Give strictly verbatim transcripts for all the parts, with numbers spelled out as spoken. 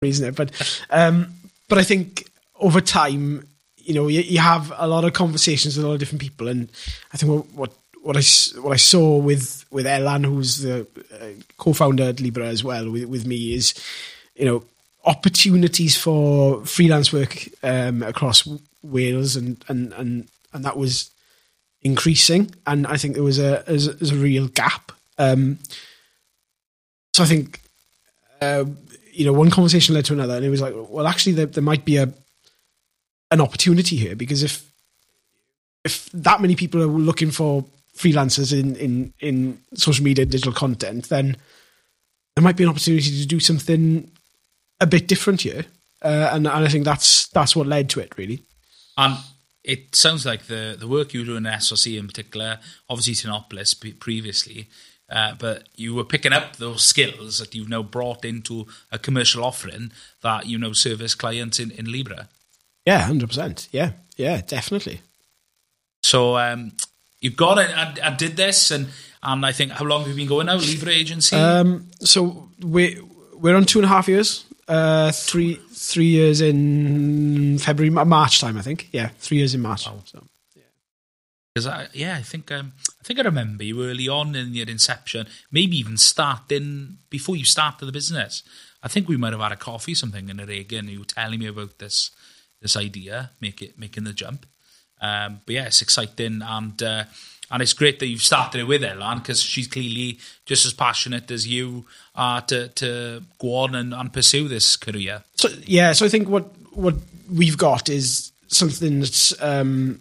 isn't it? But um, but I think over time, you know, you, you have a lot of conversations with a lot of different people, and I think what what, what I what I saw with with Elan, who's the uh, co-founder at Libra as well, with with me, is, you know, opportunities for freelance work um, across Wales, and and and and that was increasing, and I think there was a there's a, there's a real gap. Um, so I think. Uh, you know, one conversation led to another, and it was like, well, actually, there, there might be a an opportunity here, because if if that many people are looking for freelancers in in, in social media, digital content, then there might be an opportunity to do something a bit different here, uh, and, and I think that's that's what led to it, really. And it sounds like the the work you do in S R C in particular, obviously Tinopolis previously. Uh, but you were picking up those skills that you've now brought into a commercial offering that you know service clients in, in Libra. Yeah, one hundred percent. Yeah, yeah, definitely. So um, you got it. I, I did this, and and I think, how long have you been going now, Libra Agency? Um, so we we're on two and a half years. Uh, three three years in February, March time, I think. Yeah, three years in March. Wow. So. Because I, yeah, I think um, I think I remember you early on in your inception, maybe even starting before you started the business. I think we might have had a coffee, something in a Reagan. You were telling me about this this idea, make it making the jump. Um, but yeah, it's exciting, and uh, and it's great that you've started it with Elan, because she's clearly just as passionate as you are to to go on and, and pursue this career. So yeah, so I think what what we've got is something that's. Um,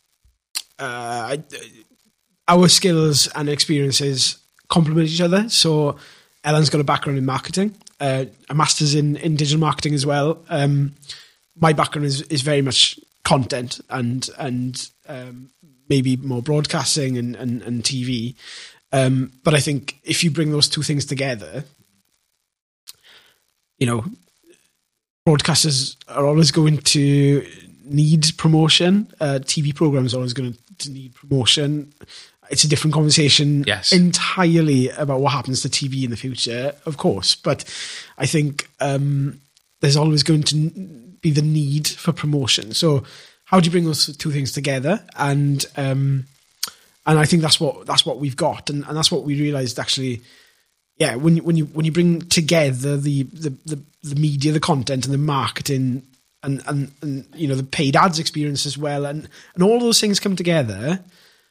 Uh, our skills and experiences complement each other. So Ellen's got a background in marketing, uh, a master's in, in digital marketing as well. Um, my background is, is very much content and and um, maybe more broadcasting and, and, and T V. Um, but I think if you bring those two things together, you know, broadcasters are always going to need promotion. Uh, T V programs are always going to need promotion. It's a different conversation yes. entirely about what happens to T V in the future, of course. But I think um, there's always going to be the need for promotion. So how do you bring those two things together? And um, and I think that's what that's what we've got, and, and that's what we realised actually. Yeah, when you when you when you bring together the the, the, the media, the content, and the marketing. And, and and you know, the paid ads experience as well, and, and all those things come together,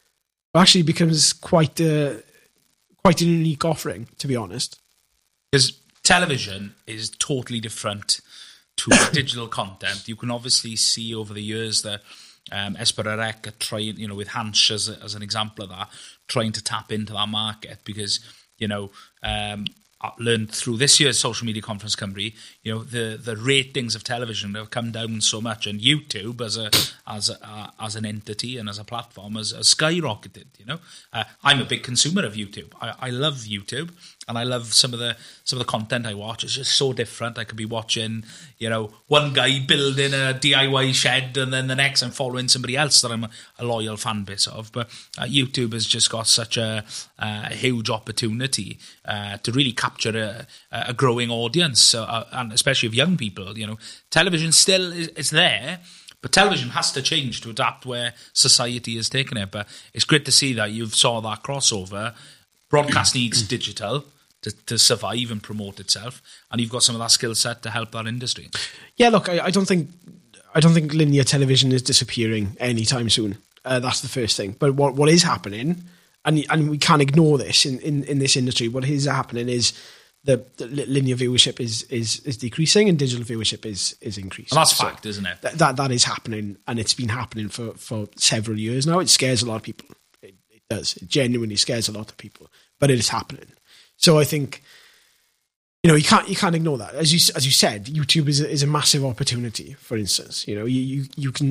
it actually becomes quite a quite an unique offering, to be honest. Because television is totally different to digital content. You can obviously see over the years that um, Esperarec are trying, you know, with Hansh as, a, as an example of that, trying to tap into that market, because, you know, um, I learned through this year's Social Media Conference Cymru, you know, the, the ratings of television have come down so much, and YouTube as a as a, uh, as an entity and as a platform has, has skyrocketed. You know, uh, I'm a big consumer of YouTube. I, I love YouTube, and I love some of the some of the content I watch. It's just so different. I could be watching, you know, one guy building a D I Y shed, and then the next I'm following somebody else that I'm a, a loyal fan base of. But uh, YouTube has just got such a, a huge opportunity uh, to really capture a, a growing audience, uh, and especially of young people. You know, television still is, is there, but television has to change to adapt where society is taking it. But it's great to see that you've saw that crossover. Broadcast needs digital to, to survive and promote itself, and you've got some of that skill set to help that industry. Yeah, look, I, I don't think I don't think linear television is disappearing anytime soon. Uh, that's the first thing. But what what is happening, and and we can't ignore this in, in, in this industry, what is happening is the, the linear viewership is, is is decreasing and digital viewership is is increasing. And that's so fact, isn't it? Th- that that is happening, and it's been happening for, for several years now. It scares a lot of people. It, it does. It genuinely scares a lot of people, but it is happening. So I think, you know, you can't you can't ignore that. As you as you said, YouTube is a, is a massive opportunity. For instance, you know, you you, you can,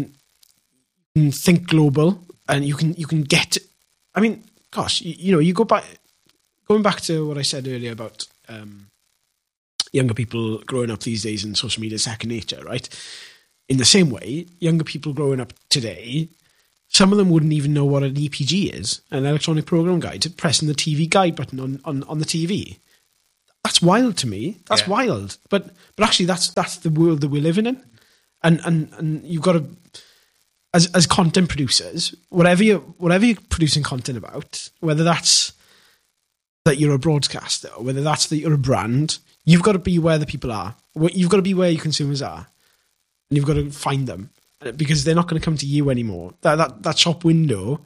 you can think global, and you can you can get. I mean, gosh, you, you know, you go back, going back to what I said earlier about um, younger people growing up these days in social media is second nature, right? In the same way, younger people growing up today, some of them wouldn't even know what an E P G is, an electronic program guide, pressing the T V guide button on, on, on the T V. that's wild to me. That's Yeah. wild. But but actually, that's that's the world that we're living in, and and and you've got to, as as content producers, whatever you whatever you're producing content about, whether that's that you're a broadcaster, or whether that's that you're a brand, you've got to be where the people are. You've got to be where your consumers are, and you've got to find them, because they're not going to come to you anymore. That that that shop window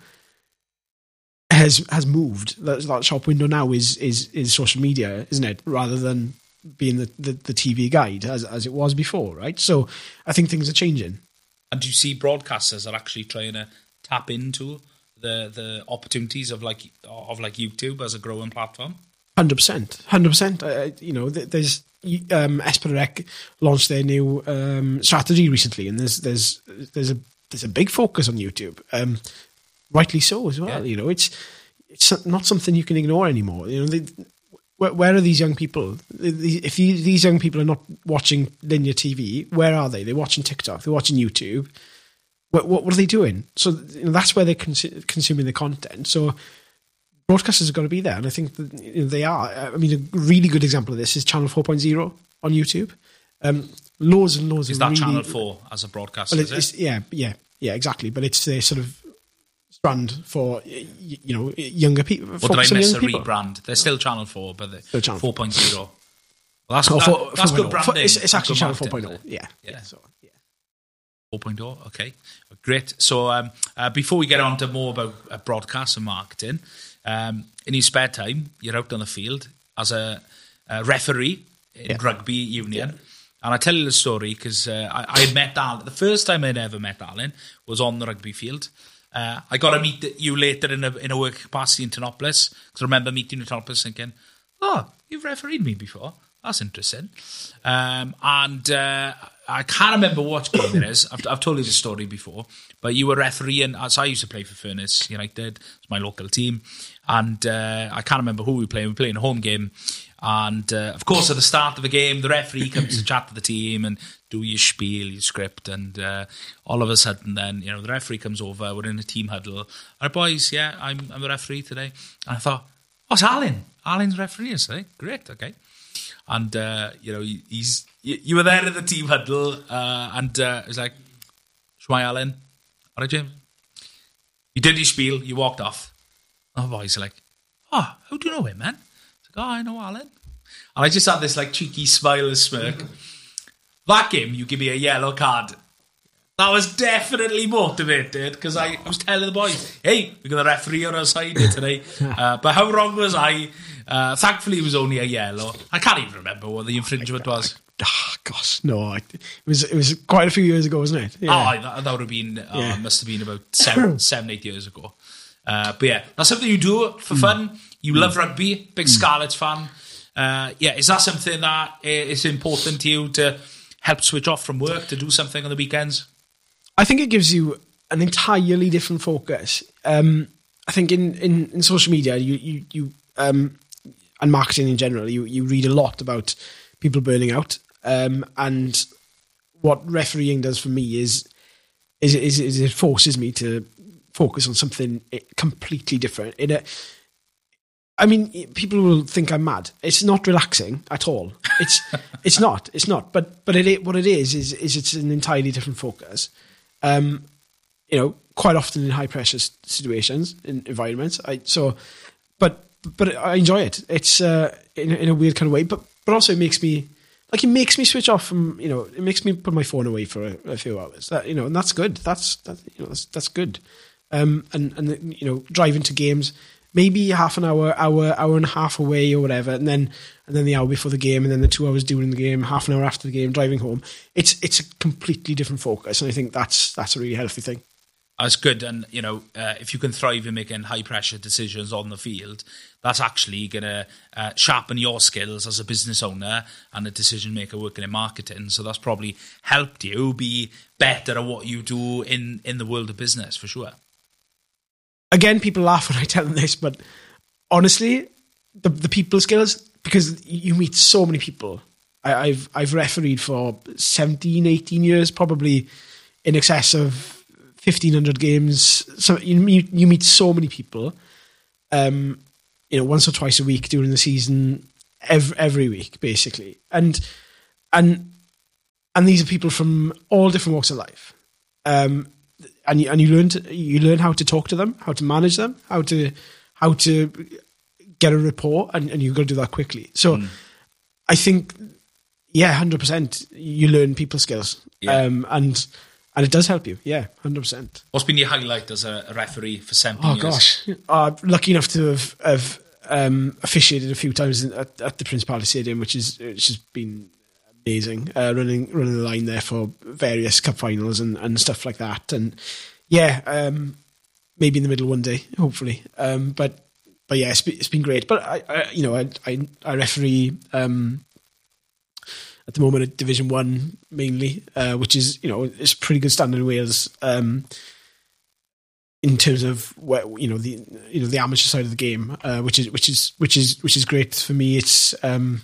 has has moved. That, that shop window now is is is social media, isn't it? Rather than being the, the, the T V guide as as it was before, right? So I think things are changing. And do you see broadcasters are actually trying to tap into the the opportunities of like of like YouTube as a growing platform? Hundred percent, hundred percent. You know, there's um, Esperec launched their new um, strategy recently, and there's there's there's a there's a big focus on YouTube. Um, rightly so as well. Yeah. You know, it's it's not something you can ignore anymore. You know, they, where, where are these young people? If you, these young people are not watching linear T V, where are they? They're watching TikTok. They're watching YouTube. What what, what are they doing? So you know, that's where they're cons- consuming the content. So broadcasters have got to be there, and I think that, you know, they are. I mean, a really good example of this is Channel four point oh on YouTube. Um, loads and loads is of that really, Channel four as a broadcaster? Well, is it's, it? yeah, yeah, yeah, exactly. But it's a sort of strand for, you know, younger people. Or did I miss a people. rebrand? They're still Channel four, but they're Channel four point oh. Well, that's, oh, that, four, that's four good branding. branding. It's, it's actually Channel four marketing, point oh. Yeah, yeah. yeah, so, yeah. four point oh, okay. Great. So um, uh, before we get on to more about uh, broadcast and marketing, um, in your spare time, you're out on the field as a, a referee in yeah. rugby union. Yeah. And I tell you the story because uh, I, I had met Alan. The first time I'd ever met Alan was on the rugby field. Uh, I got to meet you later in a in a work capacity in Ternoplis, because I remember meeting you in Ternoplis thinking, oh, you've refereed me before. That's interesting. Um, and uh, I can't remember what game it is. I've, I've told you the story before, but you were refereeing. So I used to play for Furness United. It's my local team. And uh, I can't remember who we were playing. We were playing a home game. And, uh, of course, at the start of the game, the referee comes to chat to the team and do your spiel, your script. And uh, all of a sudden then, you know, the referee comes over. We're in a team huddle. All right, boys, yeah, I'm, I'm a referee today. And I thought, oh, it's Alan. Alan's referee today. Great, okay. And, uh, you know, he's you, you were there in the team huddle, uh, and uh, it was like, Shwai Alan. All right, James. You did your spiel, you walked off. Oh, boys are like, oh, how do you know him, man? It's like, oh, I know Alan. And I just had this, like, cheeky smile and smirk. That game, you give me a yellow card. That was definitely motivated, because I, I was telling the boys, hey, we've got the referee on our side here today. Uh, but how wrong was I? Uh, thankfully, it was only a yellow. I can't even remember what the infringement was. Oh, gosh, no. It was it was quite a few years ago, wasn't it? Yeah. Oh, that, that would have been, uh, yeah. must have been about seven, seven, eight years ago. Uh, but yeah, that's something you do for fun. You mm. love rugby, big Scarlets fan. Uh, yeah, is that something that is important to you to help switch off from work, to do something on the weekends? I think it gives you an entirely different focus. Um, I think in, in, in social media, you you, you um, and marketing in general, you, you read a lot about people burning out. Um, and what refereeing does for me is, is, is, is it forces me to focus on something completely different. In a, I mean, people will think I'm mad. It's not relaxing at all. It's it's not. It's not. But but it what it is is is it's an entirely different focus. Um, you know, quite often in high pressure situations, in environments. I so, but but I enjoy it. It's uh, in in a weird kind of way. But but also it makes me like it makes me switch off from, you know, it makes me put my phone away for a, a few hours. That, you know, and that's good. That's that you know that's, that's good. Um, and and you know, driving to games. Maybe half an hour, hour, hour and a half away or whatever, and then and then the hour before the game, and then the two hours during the game, half an hour after the game, driving home. It's it's a completely different focus, and I think that's that's a really healthy thing. That's good, and you know, uh, if you can thrive in making high pressure decisions on the field, that's actually going to uh, sharpen your skills as a business owner and a decision maker working in marketing. So that's probably helped you be better at what you do in in the world of business, for sure. Again, people laugh when I tell them this, but honestly, the the people skills, because you meet so many people. I, I've I've refereed for seventeen, eighteen years, probably in excess of fifteen hundred games. So you meet, you meet so many people, um, you know, once or twice a week during the season. every, every week, basically. And and and these are people from all different walks of life. Um, and you, and you learn to, you learn how to talk to them, how to manage them, how to how to get a rapport, and, and you've got to do that quickly. So mm. I think, yeah, one hundred percent you learn people skills. Yeah. Um, and and it does help you, yeah, one hundred percent. What's been your highlight as a, a referee for seventeen oh, years? Oh, gosh. Uh, lucky enough to have, have um, officiated a few times at, at the Principality Stadium, which, is, which has been amazing, uh, running running the line there for various cup finals and, and stuff like that. And yeah, um, maybe in the middle one day, hopefully. Um, but but yeah, it's been, it's been great. But I, I you know, I I, I referee um, at the moment at Division One mainly, uh, which is you know it's a pretty good standard in Wales um, in terms of where, you know the you know the amateur side of the game, uh, which is which is which is which is great for me. It's um,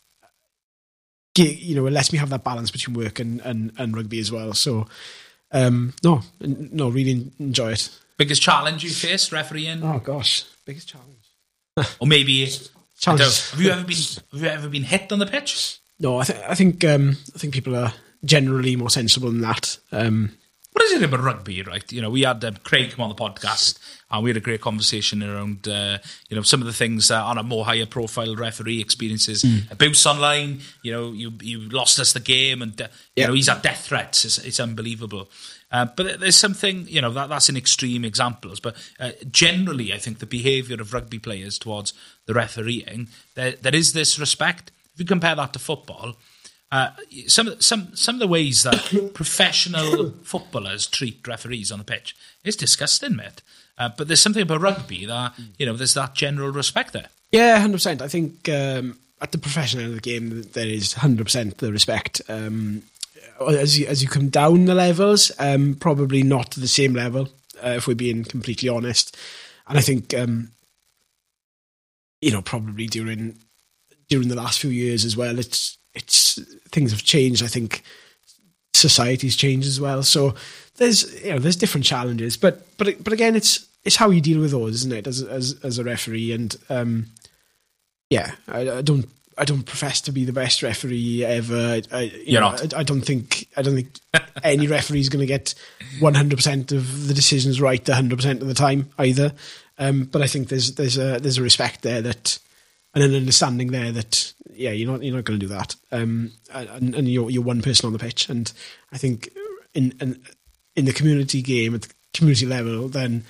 you know, it lets me have that balance between work and, and, and rugby as well. So, um, no, no, really enjoy it. Biggest challenge you faced refereeing? Oh gosh, biggest challenge. Or maybe, challenge. Have you ever been? Have you ever been hit on the pitch? No, I think I think um, I think people are generally more sensible than that. Um, what is it about rugby, right? You know, we had um, Craig come on the podcast, and we had a great conversation around, uh, you know, some of the things uh, on a more higher profile referee experiences. Mm. Abuse online, you know, you you lost us the game, and uh, you yep. know he's had death threats. It's, it's unbelievable. Uh, but there's something, you know, that that's an extreme examples. But uh, generally, I think the behaviour of rugby players towards the refereeing, there, there is this respect. If you compare that to football. Uh, some some some of the ways that professional footballers treat referees on the pitch is disgusting, mate. Uh, but there's something about rugby that, you know, there's that general respect there. Yeah, one hundred percent. I think um, at the professional end of the game, there is one hundred percent the respect. Um, as you as you come down the levels, um, probably not to the same level, uh, if we're being completely honest. And I think, um, you know, probably during during the last few years as well, it's it's things have changed. I think society's changed as well. So there's you know there's different challenges, but but but again, it's it's how you deal with those, isn't it? As as as a referee, and um, yeah, I, I don't I don't profess to be the best referee ever. I, you You're know, not. I, I don't think I don't think any referee is going to get one hundred percent of the decisions right one hundred percent of the time either. Um, but I think there's there's a there's a respect there that. And an understanding there that yeah, you're not you're not going to do that, um, and, and you're you're one person on the pitch, and I think in in, in the community game at the community level, then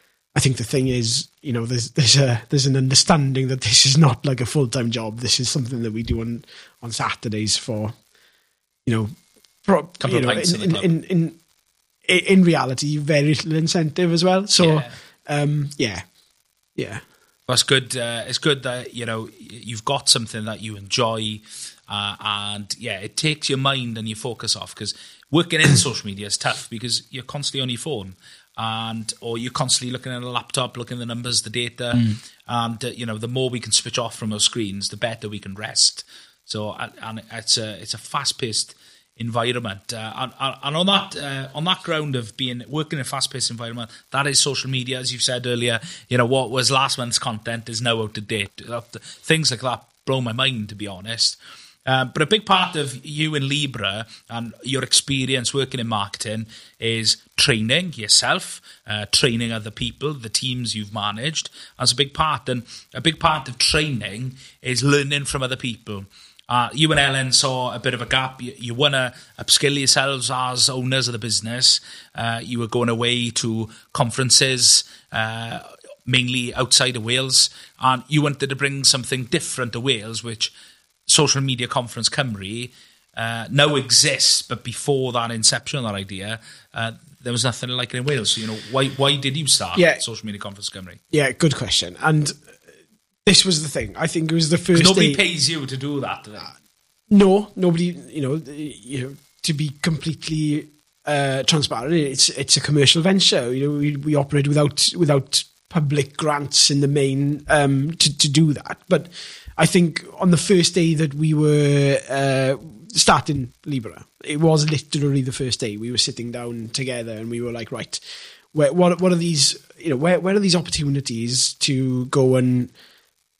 I think the thing is, you know, there's there's a there's an understanding that this is not like a full time job. This is something that we do on, on Saturdays for, you know, pro, couple you of know, pints in, in, the in, in in in reality, very little incentive as well. So yeah, um, yeah. yeah. Well, it's good. Uh, it's good that you know you've got something that you enjoy, uh, and yeah, it takes your mind and your focus off. Because working in social media is tough because you're constantly on your phone, and or you're constantly looking at a laptop, looking at the numbers, the data, mm. and uh, you know the more we can switch off from our screens, the better we can rest. So, and, and it's a it's a fast paced environment, uh, and, and on that uh, on that ground of being working in a fast-paced environment, that is social media, as you've said earlier. You know what was last month's content is now out of date. Things like that blow my mind, to be honest. Um, but a big part of you and Libra and your experience working in marketing is training yourself, uh, training other people, the teams you've managed. That's a big part, and a big part of training is learning from other people. Uh, you and Ellen saw a bit of a gap. You, you want to upskill yourselves as owners of the business. Uh, you were going away to conferences, uh, mainly outside of Wales, and you wanted to bring something different to Wales, which Social Media Conference Cymru uh, now exists, but before that inception of that idea, uh, there was nothing like it in Wales. So, you know, why why did you start yeah. Social Media Conference Cymru? Yeah, good question. And this was the thing. I think it was the first. Nobody day, pays you to do that. Do they? Uh, no, nobody. You know, you know, to be completely uh, transparent, it's it's a commercial venture. You know, we we operate without without public grants in the main um, to to do that. But I think on the first day that we were uh, starting Libra, it was literally the first day. We were sitting down together and we were like, right, where, what what are these? You know, where where are these opportunities to go and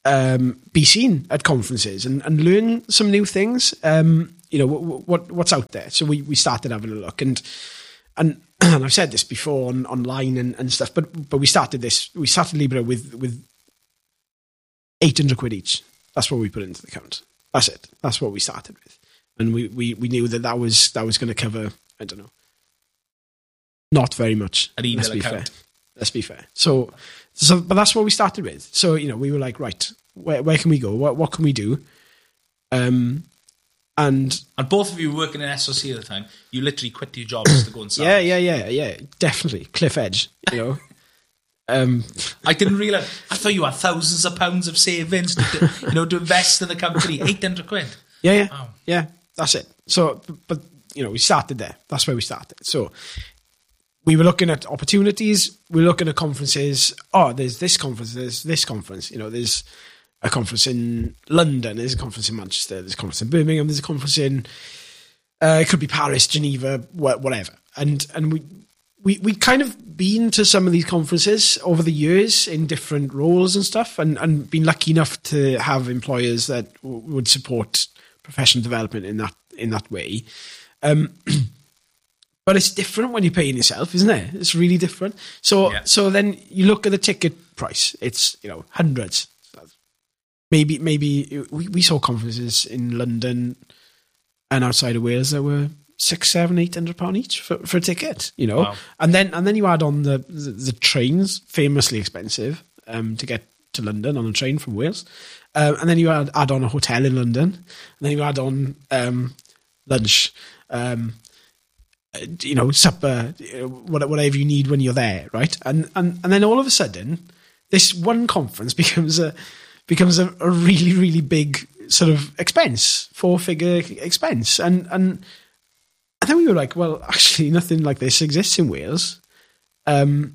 um, be seen at conferences and, and learn some new things. Um, you know, what, what what's out there. So we, we started having a look, and and, and I've said this before on online and, and stuff, but but we started this. We started Libra with with eight hundred quid each. That's what we put into the account. That's it. That's what we started with, and we, we, we knew that that was that was going to cover. I don't know, not very much. An email let's be account. fair. Let's be fair. So so, but that's what we started with. So you know, we were like, right, where where can we go? What what can we do? Um. And and both of you were working in S O C at the time. You literally quit your jobs to go and sell. Yeah, yeah, yeah, yeah. Definitely. Cliff edge, you know. um, I didn't realise. I thought you had thousands of pounds of savings to, you know, to invest in the company. eight hundred quid. Yeah, yeah. Wow. Yeah, that's it. So, but, you know, we started there. That's where we started. So we were looking at opportunities. We were looking at conferences. Oh, there's this conference. There's this conference. You know, there's a conference in London, there's a conference in Manchester, there's a conference in Birmingham, there's a conference in, uh, it could be Paris, Geneva, whatever. And and we, we we kind of been to some of these conferences over the years in different roles and stuff, and, and been lucky enough to have employers that w- would support professional development in that in that way. Um, but it's different when you're paying yourself, isn't it? It's really different. So Yeah. so then you look at the ticket price, it's, you know, hundreds. Maybe, maybe we, we saw conferences in London and outside of Wales that were six, seven, eight hundred pound each for, for a ticket, you know. Wow. And then and then you add on the the, the trains, famously expensive, um, to get to London on a train from Wales, um, and then you add, add on a hotel in London, and then you add on um, lunch, um, you know, supper, whatever you need when you're there, right? And and and then all of a sudden, this one conference becomes a becomes a, a really, really big sort of expense, four-figure expense. And, and and then we were like, well, actually, nothing like this exists in Wales. Um,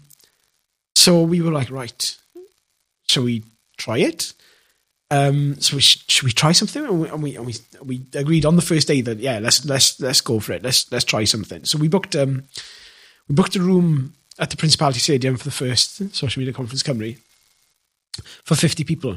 so we were like, right, shall we try it? Um, so we sh- should we try something? And we, and we and we we agreed on the first day that yeah, let's let's let's go for it. Let's let's try something. So we booked um we booked a room at the Principality Stadium for the first Social Media Conference Cymru for fifty people.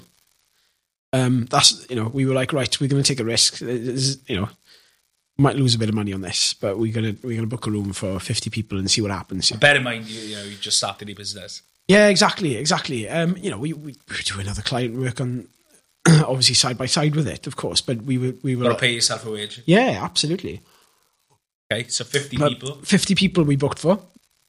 Um, that's, you know, we were like, right, we're going to take a risk. Is, you know, might lose a bit of money on this, but we're going to we're going to book a room for fifty people and see what happens. Bear in mind, you, you know, you just started your business. Yeah, exactly, exactly. Um, you know, we, we we were doing other client work on, obviously side by side with it, of course, but we were we were Got to pay yourself a wage. Yeah, absolutely. Okay, so fifty But people. fifty people we booked for.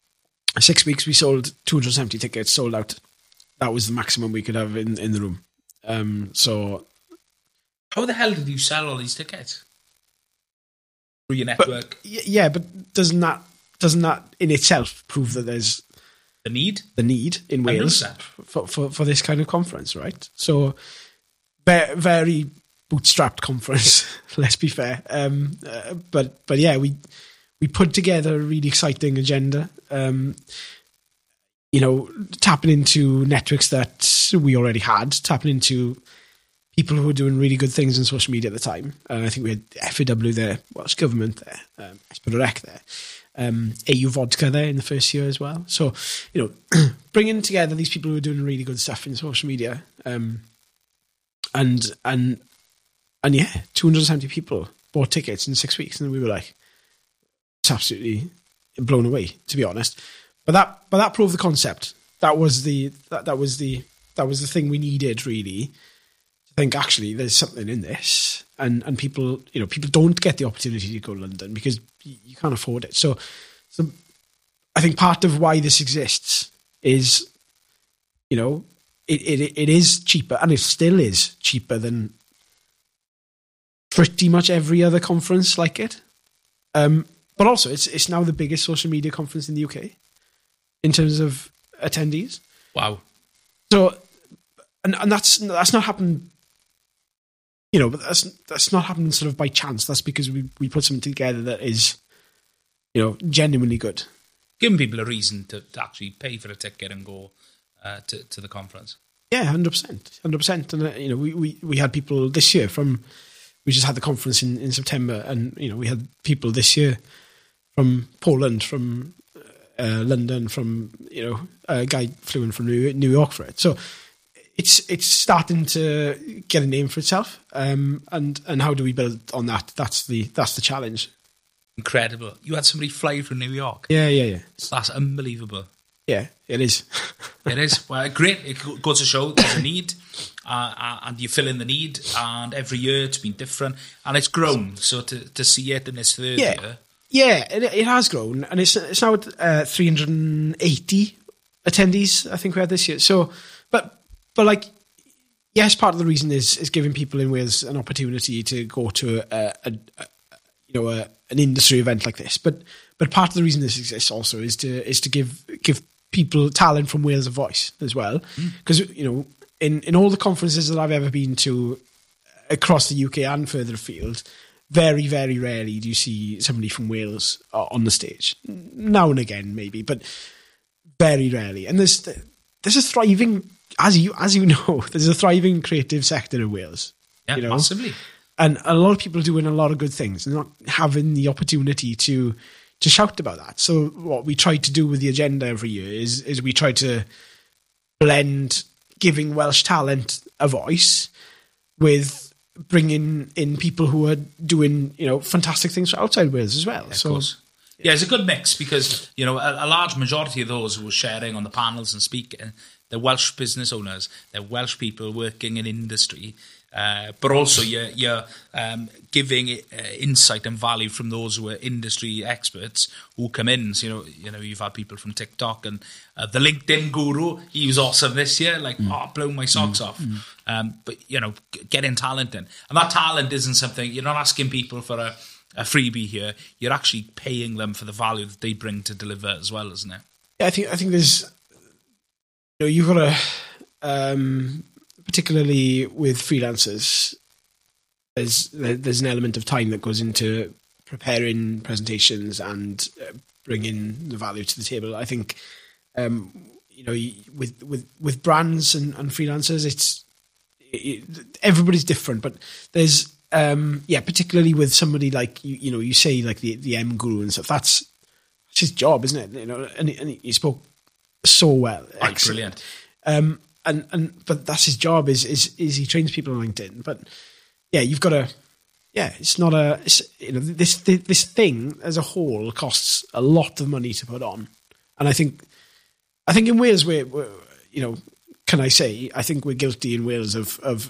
Six weeks we sold two hundred seventy tickets, sold out. That was the maximum we could have in, in the room. Um, so, How the hell did you sell all these tickets? Through your network? But, yeah, but doesn't that doesn't that in itself prove that there's The need? the need in Wales one hundred percent. for, for for this kind of conference, right? So, very, very bootstrapped conference. Let's be fair. Um, uh, but but yeah, we we put together a really exciting agenda. Um, you know, tapping into networks that we already had, tapping into people who were doing really good things in social media at the time. Uh, I think we had F A W there, Welsh Government there, um, Esbyrrec there, um, A U Vodka there in the first year as well. So, you know, bringing together these people who are doing really good stuff in social media, um, and and and yeah, two hundred seventy people bought tickets in six weeks, and we were like, it's absolutely blown away, to be honest. But that but that proved the concept. That was the that, that was the that was the thing we needed, really. Think actually there's something in this, and and people, you know, people don't get the opportunity to go to London because you can't afford it. So, so I think part of why this exists is, you know, it it it is cheaper, and it still is cheaper than pretty much every other conference like it. Um, but also, it's it's now the biggest social media conference in the U K in terms of attendees. Wow. So, and and that's that's not happened. You know, but that's that's not happening sort of by chance. That's because we, we put something together that is, you know, genuinely good. Giving people a reason to, to actually pay for a ticket and go uh, to to the conference. Yeah, hundred percent, hundred percent. And uh, you know, we, we, we had people this year from. We just had the conference in, in September, and you know, we had people this year from Poland, from uh, London, from you know, a guy flew in from New New York for it. So, it's it's starting to get a name for itself. Um, and and how do we build on that? That's the that's the challenge. Incredible. You had somebody fly from New York. Yeah, yeah, yeah. That's unbelievable. Yeah, it is. It is. Well, great. It goes to show there's a need, uh, and you fill in the need, and every year it's been different, and it's grown. So to, to see it in this third yeah. year. Yeah, it, it has grown, and it's it's now at uh, three hundred eighty attendees, I think we had this year. So, but but like, yes, part of the reason is is giving people in Wales an opportunity to go to a, a, a you know a, an industry event like this. But but part of the reason this exists also is to is to give give people talent from Wales a voice as well, because mm. you know in in all the conferences that I've ever been to across the U K and further afield, very very rarely do you see somebody from Wales on the stage. Now and again maybe, but very rarely. And there's there's a thriving, as you as you know, there's a thriving creative sector in Wales. Yeah, you know? Massively. And a lot of people doing a lot of good things and not having the opportunity to to shout about that. So what we try to do with the agenda every year is is we try to blend giving Welsh talent a voice with bringing in people who are doing, you know, fantastic things outside Wales as well. Yeah, so, of course. Yeah, it's a good mix because, you know, a, a large majority of those who are sharing on the panels and speaking, they're Welsh business owners, they're Welsh people working in industry, uh, but also you're, you're um, giving uh, insight and value from those who are industry experts who come in. So, you know, you know, you've had people from TikTok and uh, the LinkedIn guru, he was awesome this year, like, mm. oh, blow my socks mm. off. Mm. Um, but, you know, getting talent in. And that talent isn't something, you're not asking people for a, a freebie here, you're actually paying them for the value that they bring to deliver as well, isn't it? Yeah, I think I think there's, you know, you've got to, um, particularly with freelancers, there's there's an element of time that goes into preparing presentations and uh, bringing the value to the table. I think, um, you know, with with with brands and, and freelancers, it's it, everybody's different, but there's um, yeah, particularly with somebody like you, you know, you say like the the M guru and stuff. That's, that's his job, isn't it? You know, and, and he spoke so well, oh, brilliant. Um, and and but that's his job. Is is is he trains people on LinkedIn? But yeah, you've got to. Yeah, it's not a. It's, you know, this this thing as a whole costs a lot of money to put on, and I think, I think in Wales we're, we're you know, can I say I think we're guilty in Wales of of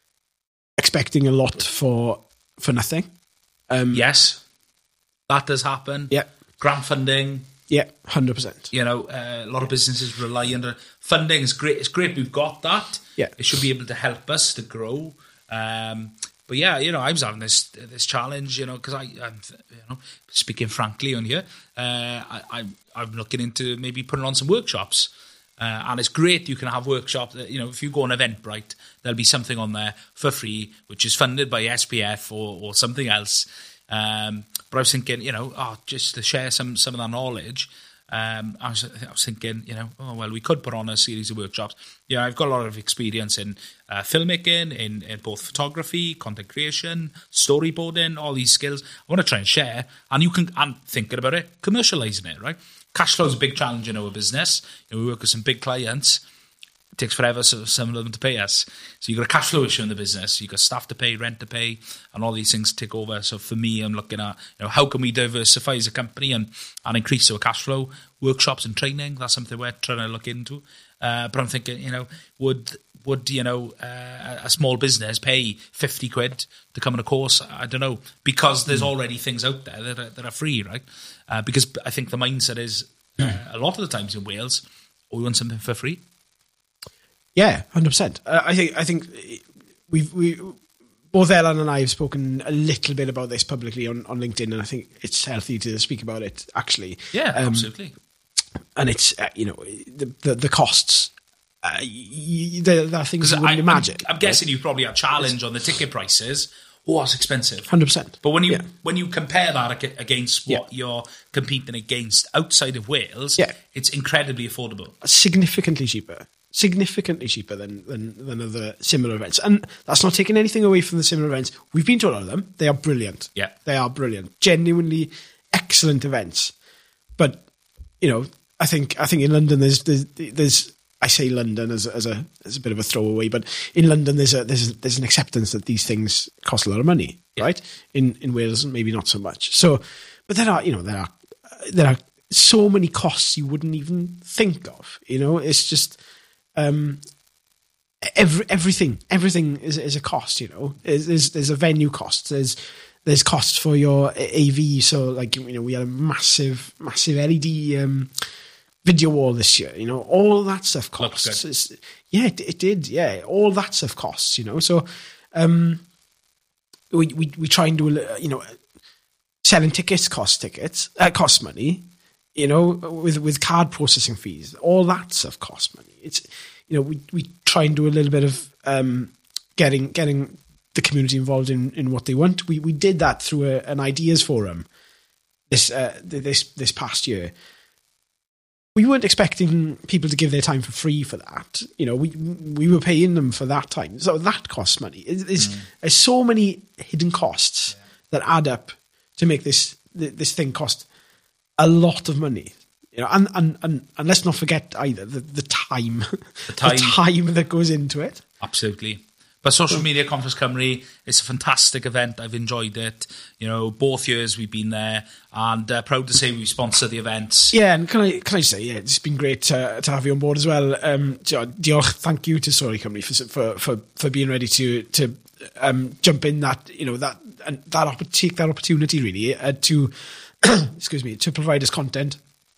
expecting a lot for for nothing. Um, yes, that does happen. Yeah, grant funding. Yeah, one hundred percent. You know, uh, a lot of businesses rely on funding. Is great. It's great we've got that. Yeah, it should be able to help us to grow. Um, but yeah, you know, I was having this this challenge, you know, because I, I'm, you know, speaking frankly on here, uh, I, I'm I'm looking into maybe putting on some workshops, uh, and it's great you can have workshops. That, you know, if you go on Eventbrite, there'll be something on there for free, which is funded by S P F or or something else. Um, but I was thinking, you know, oh, just to share some some of that knowledge. Um, I was, I was thinking, you know, oh, well, we could put on a series of workshops. Yeah, I've got a lot of experience in uh, filmmaking, in, in both photography, content creation, storyboarding, all these skills. I want to try and share, and you can, and thinking about it, commercializing it, right? Cash flow is a big challenge in our business. You know, we work with some big clients. It takes forever for some of them to pay us. So you've got a cash flow issue in the business. You've got staff to pay, rent to pay, and all these things to take over. So for me, I'm looking at, you know, how can we diversify as a company and, and increase our cash flow? Workshops and training, that's something we're trying to look into. Uh, but I'm thinking, you know, would, would you know, uh, a small business pay fifty quid to come on a course? I don't know. Because there's already things out there that are, that are free, right? Uh, because I think the mindset is, uh, a lot of the times in Wales, we want something for free. Yeah, one hundred percent. Uh, I think I think we've we both Ellen and I have spoken a little bit about this publicly on, on LinkedIn, and I think it's healthy to speak about it actually. Yeah, um, absolutely. And it's uh, you know the the, the costs. Uh, you, there, there are things you wouldn't I, imagine. I'm, I'm guessing you probably have challenge on the ticket prices. Oh, it's expensive. one hundred percent. But when you yeah. when you compare that against what yeah. you're competing against outside of Wales, yeah. it's incredibly affordable. Significantly cheaper. Significantly cheaper than, than than other similar events. And that's not taking anything away from the similar events. We've been to a lot of them. They are brilliant. Yeah. They are brilliant. Genuinely excellent events. But, you know, I think I think in London there's there's, there's I say London as a, as a as a bit of a throwaway, but in London there's a there's a, there's an acceptance that these things cost a lot of money, yeah. right? In in Wales, maybe not so much. So, but there are you know there are there are so many costs you wouldn't even think of. You know, it's just um, every everything everything is is a cost. You know, there's there's a venue cost. There's there's costs for your A V. So like you know we had a massive massive L E D. Um, video wall this year, you know, all that stuff costs. It's, yeah, it, it did. Yeah, all that stuff costs, you know. So um, we we we try and do, you know, selling tickets costs tickets uh, costs money, you know, with with card processing fees. All that stuff costs money. It's you know we we try and do a little bit of um, getting getting the community involved in, in what they want. We we did that through a, an ideas forum this uh, this this past year. We weren't expecting people to give their time for free for that. You know, we we were paying them for that time. So that costs money. There's, mm. there's so many hidden costs yeah. that add up to make this this thing cost a lot of money. You know, and and, and, and let's not forget either the, the time, the time, the time that goes into it. Absolutely. But Social Media Conference Cymru, it's a fantastic event. I've enjoyed it. You know, both years we've been there, and uh, proud to say we sponsor the events. Yeah, and can I can I say, yeah, it's been great to, to have you on board as well. Um, diolch, thank you to Story Cymru for for for, for being ready to to um, jump in that you know that and that take that opportunity really uh, to excuse me to provide us content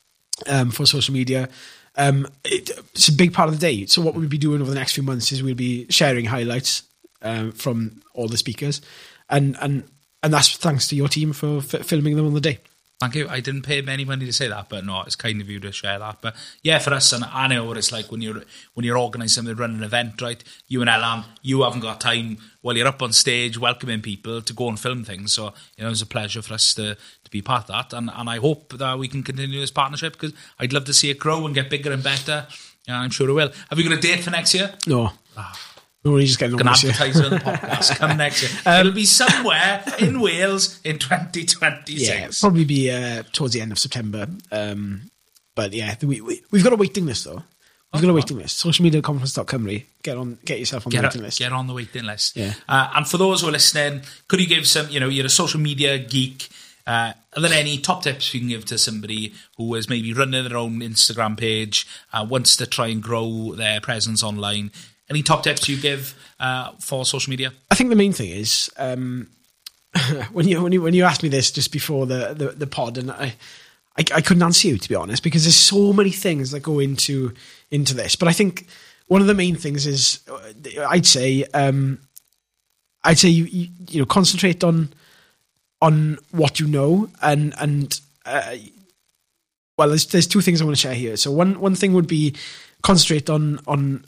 um, for social media. Um, it, it's a big part of the day. So what we'll be doing over the next few months is we'll be sharing highlights um, from all the speakers, and and and that's thanks to your team for f- filming them on the day. Thank you. I didn't pay any money to say that, but no, it's kind of you to share that. But yeah, for us, and I know what it's like when you're when you're organising something, run an event, right? You and Elan, you haven't got time while you're up on stage welcoming people to go and film things. So you know, it's a pleasure for us to to be part of that, and and I hope that we can continue this partnership because I'd love to see it grow and get bigger and better. And I'm sure it will. Have you got a date for next year? No. Oh. We're only just getting on this year. Can advertise on the podcast. Come next year. Um, It'll be somewhere in Wales in twenty twenty-six. Yeah, it'll probably be uh, towards the end of September. Um, but yeah, we, we, we've got a waiting list though. We've oh, got a waiting list. social media conference dot cymru. Get on, get yourself on get the waiting a, list. Get on the waiting list. Yeah. Uh, and for those who are listening, could you give some? You know, you're a social media geek. Uh, are there any top tips you can give to somebody who is maybe running their own Instagram page, uh, wants to try and grow their presence online? Any top tips you give uh, for social media? I think the main thing is um, when you when you when you asked me this just before the the, the pod, and I, I I couldn't answer you, to be honest, because there's so many things that go into into this. But I think one of the main things is I'd say um, I'd say you, you you know concentrate on on what you know and and uh, well there's there's two things I want to share here. So one one thing would be concentrate on on.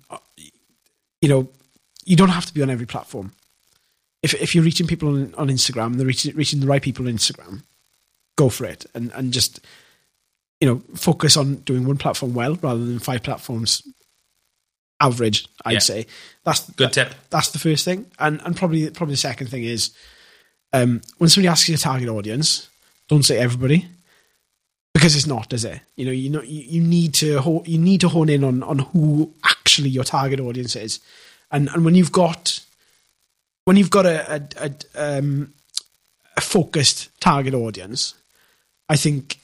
You know, you don't have to be on every platform. If if you're reaching people on, on Instagram, they're reaching, reaching the right people on Instagram, go for it. And, and just, you know, focus on doing one platform well rather than five platforms average, I'd yeah. say. That's good tip. That, that's the first thing. And and probably probably the second thing is um, when somebody asks you a target audience, don't say everybody. Because it's not, is it? You know, you know, you, you need to ho- you need to hone in on, on who actually your target audience is, and and when you've got when you've got a a, a, um, a focused target audience, I think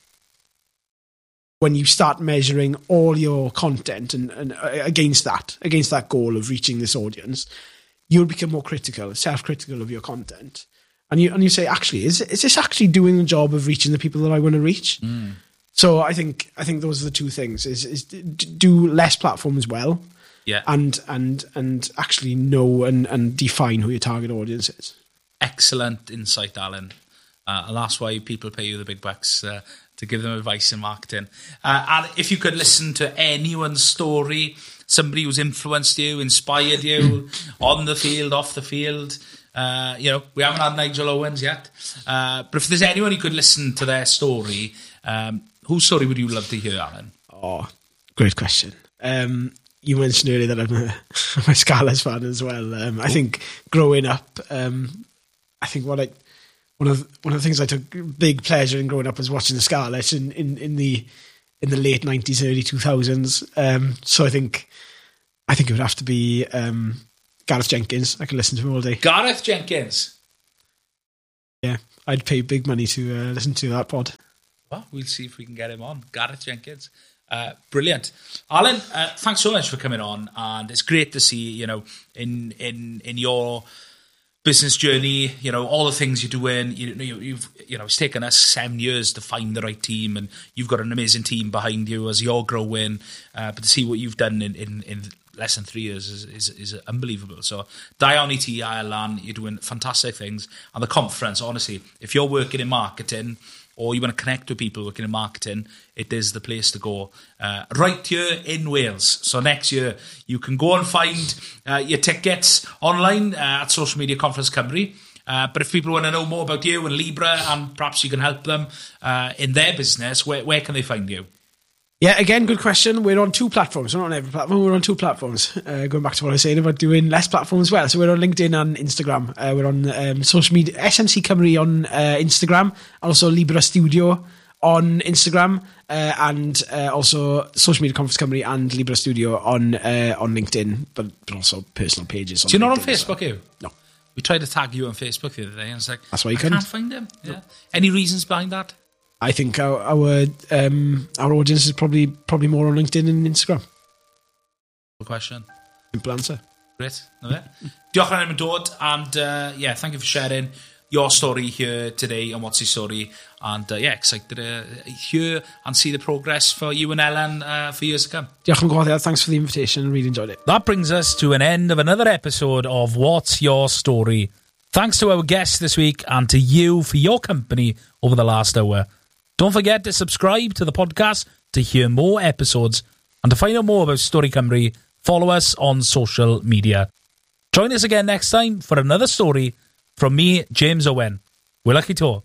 when you start measuring all your content and, and against that against that goal of reaching this audience, you'll become more critical, self-critical of your content. And you and you say, actually, is is this actually doing the job of reaching the people that I want to reach? Mm. So I think I think those are the two things: is is do less platforms well, yeah, and and and actually know and, and define who your target audience is. Excellent insight, Alan. Uh, and that's why people pay you the big bucks uh, to give them advice in marketing. Uh, and if you could listen to anyone's story, somebody who's influenced you, inspired you on the field, off the field. Uh, you know, we haven't had Nigel Owens yet. Uh, but if there's anyone who could listen to their story, um, whose story would you love to hear, Alan? Oh, great question. Um, you mentioned earlier that I'm a, I'm a Scarlett fan as well. Um, I think growing up, um, I think what I one of one of the things I took big pleasure in growing up was watching the Scarlett in, in, in the in the late nineties, early two thousands. Um, so I think I think it would have to be um, Gareth Jenkins. I could listen to him all day. Gareth Jenkins. Yeah, I'd pay big money to uh, listen to that pod. Well, we'll see if we can get him on. Gareth Jenkins. Uh, brilliant. Alan, uh, thanks so much for coming on, and it's great to see, you know, in in in your business journey, you know, all the things you're doing. You, you, you've, you know, it's taken us seven years to find the right team, and you've got an amazing team behind you as you're growing. Uh, but to see what you've done in, in, in less than three years is, is, is unbelievable. So, Dion E T Ireland, you're doing fantastic things. And the conference, honestly, if you're working in marketing, or you want to connect with people working in marketing, it is the place to go. Uh, right here in Wales. So next year, you can go and find uh, your tickets online uh, at Social Media Conference Cymru. Uh, but if people want to know more about you and Libra, and perhaps you can help them uh, in their business, where, where can they find you? Yeah, again, good question. We're on two platforms. We're not on every platform. We're on two platforms. Uh, going back to what I was saying about doing less platforms as well. So we're on LinkedIn and Instagram. Uh, we're on um, social media, S M C Cymru on uh, Instagram, also Libra Studio on Instagram, uh, and uh, also Social Media Conference Cymru and Libra Studio on uh, on LinkedIn, but, but also personal pages. On so you're not LinkedIn on Facebook, well. you? No. We tried to tag you on Facebook the other day, and it's like, that's why you I couldn't. can't find him. Yeah. No. Any reasons behind that? I think our our, um, our audience is probably probably more on LinkedIn and Instagram. Good question. Simple answer. Great. No, diolch yn dod, and uh, yeah, thank you for sharing your story here today and what's your story, and uh, yeah, excited to hear and see the progress for you and Ellen uh, for years to come. Diolch yn gwahoddiad, thanks for the invitation, really enjoyed it. That brings us to an end of another episode of What's Your Story. Thanks to our guests this week and to you for your company over the last hour. Don't forget to subscribe to the podcast to hear more episodes, and to find out more about Story Cymru, follow us on social media. Join us again next time for another story from me, James Owen. We're lucky to.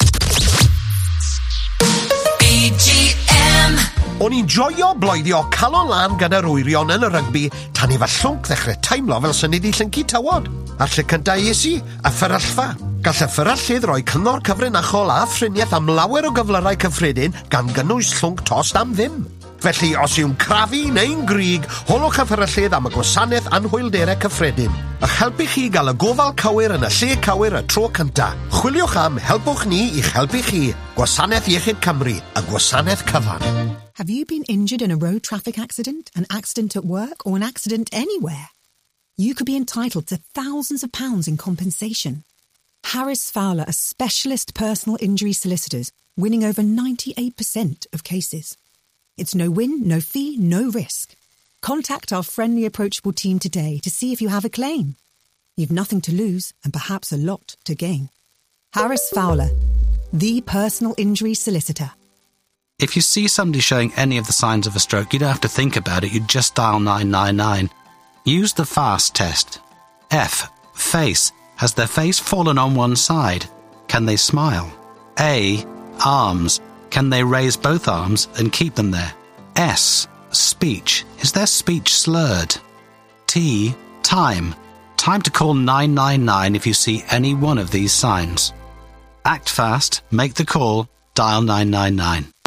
B G M. O'n i'n joio bloeddio calon lan gyda'r wyrion yn y rygbi tan i fa llwnc ddechrau teimlo fel sy'n iddi llyncu tywod. A lle cyntaf es i, y fferyllfa. Gall y fferyllydd roi cyngor cyfrinachol a ffriniaeth am lawer o gyflyrau cyffredin gan gynnwys llwnc tost am ddim. Felly, os yw'n crafu neu'n grig, holwch y fferyllydd am y gwasanaeth anhwylderau cyffredin. Ych helpu chi gael y gofal cywir yn y lle cywir y tro cyntaf. Chwiliwch am Helpwch Ni i'ch helpu chi. Gwasanaeth Iechyd Cymru, y gwasanaeth cyfan. Have you been injured in a road traffic accident, an accident at work, or an accident anywhere? You could be entitled to thousands of pounds in compensation. Harris Fowler are specialist personal injury solicitors, winning over ninety-eight percent of cases. It's no win, no fee, no risk. Contact our friendly, approachable team today to see if you have a claim. You've nothing to lose and perhaps a lot to gain. Harris Fowler, the personal injury solicitor. If you see somebody showing any of the signs of a stroke, you don't have to think about it. You just dial nine nine nine. Use the FAST test. F. Face. Has their face fallen on one side? Can they smile? A. Arms. Can they raise both arms and keep them there? S. Speech. Is their speech slurred? T. Time. Time to call nine nine nine if you see any one of these signs. Act fast, make the call, dial nine nine nine.